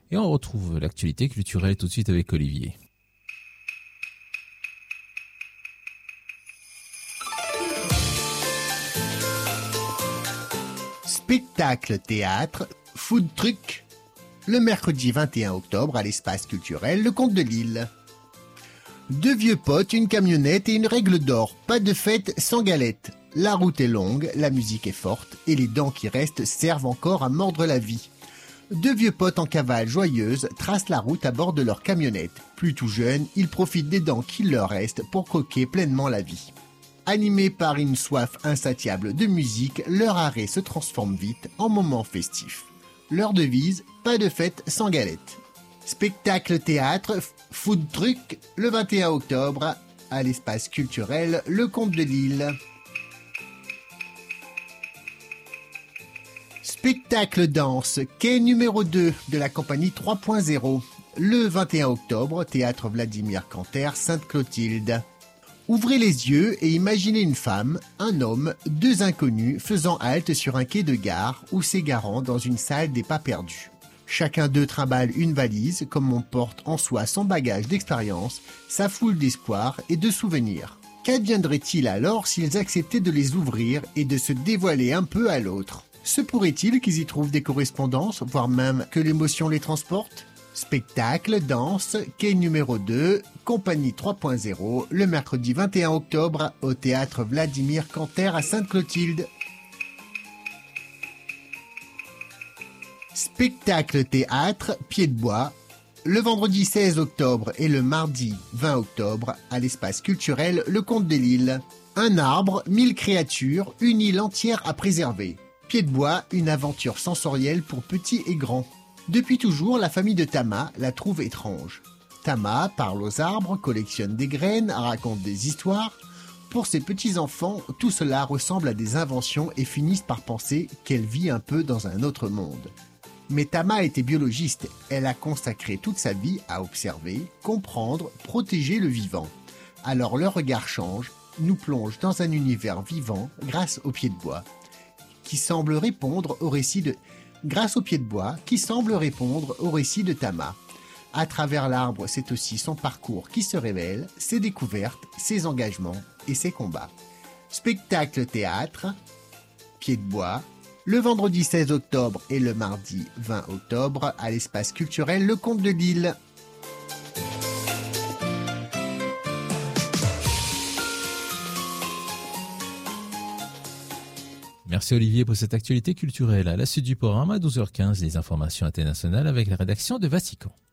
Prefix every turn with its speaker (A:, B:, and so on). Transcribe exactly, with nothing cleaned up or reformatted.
A: Et on retrouve l'actualité culturelle tout de suite avec Olivier.
B: Spectacle, théâtre, food truck, le mercredi vingt et un octobre à l'espace culturel Le Comte de Lille. Deux vieux potes, une camionnette et une règle d'or, pas de fête sans galette. La route est longue, la musique est forte et les dents qui restent servent encore à mordre la vie. Deux vieux potes en cavale joyeuse tracent la route à bord de leur camionnette. Plus tout jeunes, ils profitent des dents qu'il leur reste pour croquer pleinement la vie. Animés par une soif insatiable de musique, leur arrêt se transforme vite en moment festif. Leur devise, pas de fête sans galette. Spectacle théâtre, food truck, le vingt et un octobre, à l'espace culturel Le Comte de Lille. Spectacle danse, quai numéro deux de la compagnie trois point zéro. Le vingt et un octobre, théâtre Vladimir Canter, Sainte-Clotilde. Ouvrez les yeux et imaginez une femme, un homme, deux inconnus faisant halte sur un quai de gare ou s'égarant dans une salle des pas perdus. Chacun d'eux trimballe une valise, comme on porte en soi son bagage d'expérience, sa foule d'espoir et de souvenirs. Qu'adviendrait-il alors s'ils acceptaient de les ouvrir et de se dévoiler un peu à l'autre ? Se pourrait-il qu'ils y trouvent des correspondances, voire même que l'émotion les transporte ? Spectacle, danse, quai numéro deux, compagnie trois point zéro, le mercredi vingt et un octobre au théâtre Vladimir Canter à Sainte-Clotilde. Spectacle théâtre, pied de bois, le vendredi seize octobre et le mardi vingt octobre à l'espace culturel Le Comte de Lille. Un arbre, mille créatures, une île entière à préserver. Pied de bois, une aventure sensorielle pour petits et grands. Depuis toujours, la famille de Tama la trouve étrange. Tama parle aux arbres, collectionne des graines, raconte des histoires. Pour ses petits-enfants, tout cela ressemble à des inventions et finissent par penser qu'elle vit un peu dans un autre monde. Mais Tama était biologiste, elle a consacré toute sa vie à observer, comprendre, protéger le vivant. Alors leur regard change, nous plonge dans un univers vivant grâce au pied de bois, qui semble répondre au récit de... grâce au pied de bois, qui semble répondre au récit de Tama. À travers l'arbre, c'est aussi son parcours qui se révèle, ses découvertes, ses engagements et ses combats. Spectacle théâtre, pied de bois, le vendredi seize octobre et le mardi vingt octobre à l'espace culturel Le Comte de Lille.
A: Merci Olivier pour cette actualité culturelle. À la suite du programme, à douze heures quinze, les informations internationales avec la rédaction de Vatican.